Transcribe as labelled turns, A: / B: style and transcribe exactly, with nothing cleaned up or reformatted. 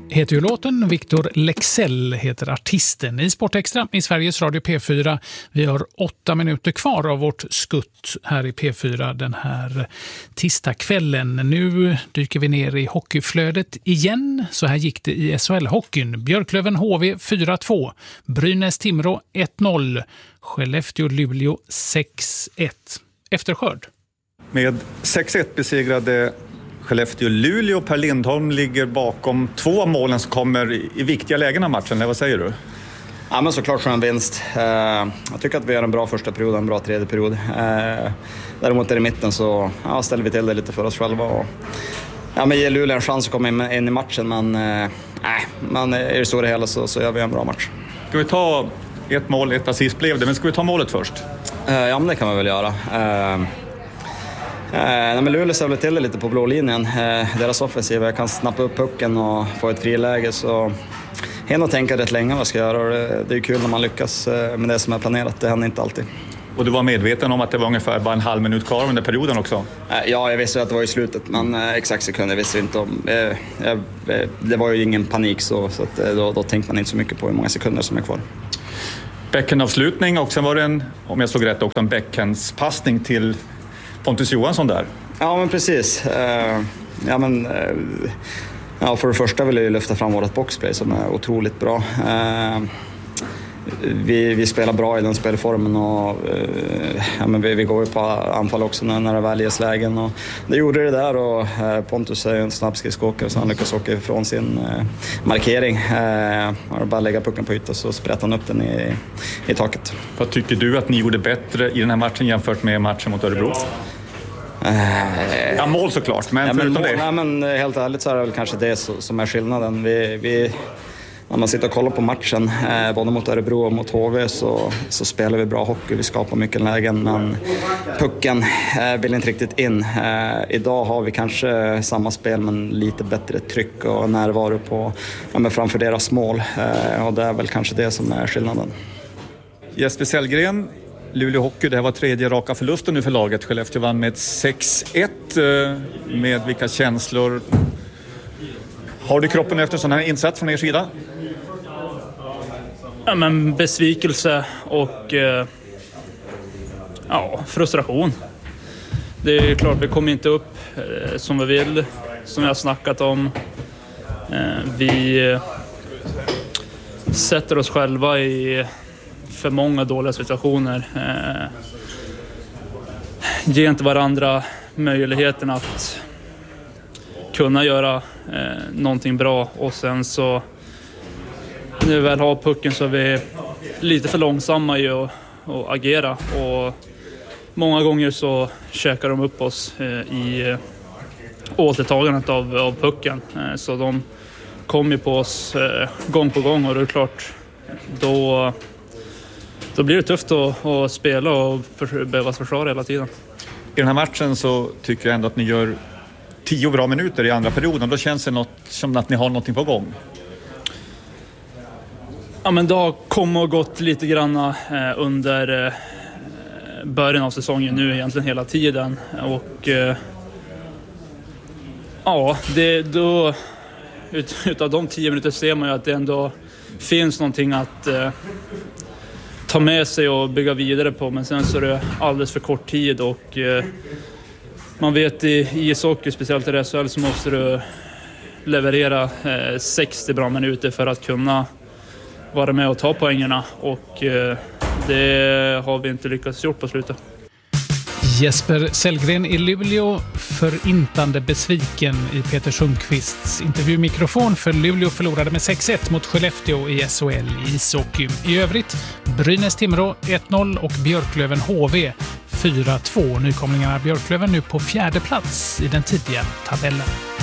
A: heter ju låten, Victor Lexell heter artisten. I Sportextra i Sveriges Radio P fyra. Vi har åtta minuter kvar av vårt skutt här i P fyra den här tisdagskvällen. Nu dyker vi ner i hockeyflödet igen. Så här gick det i S H L-hockeyn. Björklöven H V fyra två, Brynäs-Timrå ett noll, Skellefteå-Luleå sex ett. Efterskörd.
B: Med sex ett besegrade Skellefteå-Luleå. Per Lindholm ligger bakom två av målen som kommer i viktiga lägen av matchen. Vad säger du?
C: Ja, men såklart skön vinst. Jag tycker att vi gör en bra första period och en bra tredje period. Däremot är i mitten så ja, ställer vi till det lite för oss själva. Och, ja, men ger Luleå en chans att komma in, in i matchen. Men nej, man är i det stora hela så, så gör vi en bra match.
B: Ska vi ta ett mål, ett assist blev det. Men ska vi ta målet först?
C: Ja, men det kan man väl göra. Eh, nej, men Luleå ställer till det lite på blå linjen. Eh, deras offensiva kan snappa upp pucken och få ett friläge. Så hinner och tänka rätt länge vad jag ska göra. Och det, det är kul när man lyckas med det som är planerat. Det händer inte alltid.
B: Och du var medveten om att det var ungefär bara en halv minut kvar under perioden också?
C: Eh, ja, jag visste att det var i slutet. Men eh, exakt sekunder visste jag inte om. Eh, eh, det var ju ingen panik så, så att, eh, då, då tänkte man inte så mycket på hur många sekunder som är kvar.
B: Bäckenavslutning och sen var det en, om jag såg rätt, också en bäckens passning till Pontus Johansson där.
C: Ja, men precis. Uh, ja, men, uh, ja, för det första vill jag ju lyfta fram vårt boxplay som är otroligt bra. Uh, vi, vi spelar bra i den spelformen och uh, ja, men vi, vi går ju på anfall också när, när det väl ges lägen. Och det gjorde det där och uh, Pontus är ju en snabbskridskåkare så han lyckas åka ifrån sin uh, markering. Uh, och bara lägga pucken på ytan så sprättar han upp den i, i taket.
B: Vad tycker du att ni gjorde bättre i den här matchen jämfört med matchen mot Örebro?
C: Uh,
B: ja, mål såklart, men
C: ja,
B: förutom
C: men,
B: det.
C: Ja, men helt ärligt så är det väl kanske det som är skillnaden. Vi... vi När man sitter och kollar på matchen, eh, både mot Örebro och mot H V så, så spelar vi bra hockey, vi skapar mycket lägen men pucken eh, vill inte riktigt in. Eh, idag har vi kanske samma spel men lite bättre tryck och närvaro på, ja, men framför deras mål eh, och det är väl kanske det som är skillnaden.
B: Jesper Sellgren, Luleå Hockey, det här var tredje raka förlusten nu för laget. Skellefteå vann med sex ett, eh, med vilka känslor har du kroppen efter sån här insats från er sida?
D: Ja, men besvikelse och eh, ja, frustration. Det är klart vi kommer inte upp eh, som vi vill, som jag har snackat om. Eh, vi eh, sätter oss själva i för många dåliga situationer. Eh, ger inte varandra möjligheten att kunna göra eh, någonting bra och sen så när vi väl har pucken så är vi lite för långsamma i att, att agera och många gånger så käkar de upp oss eh, i återtagandet av, av pucken eh, så de kommer på oss eh, gång på gång och det är klart då, då blir det tufft att, att spela och för, behöva försvara hela tiden.
B: I den här matchen så tycker jag ändå att ni gör tio bra minuter i andra perioden. Då känns det något, som att ni har någonting på gång.
D: Ja, men det har kommit och gått lite grann eh, under eh, början av säsongen nu egentligen hela tiden. Och eh, ja, det, då, ut, utav de tio minuter ser man ju att det ändå finns någonting att eh, ta med sig och bygga vidare på. Men sen så är det alldeles för kort tid och eh, man vet i ishockey, speciellt i S H L, så måste du leverera eh, sextio bra minuter för att kunna vara med och ta poängerna och eh, det har vi inte lyckats gjort på slutet.
A: Jesper Sellgren i Luleå, förintande besviken i Peter Sundqvists intervjumikrofon, för Luleå förlorade med sex ett mot Skellefteå i S H L i ishockey. I övrigt Brynäs-Timrå ett noll och Björklöven H V fyra två. Nykomlingarna Björklöven nu på fjärde plats i den tidiga tabellen.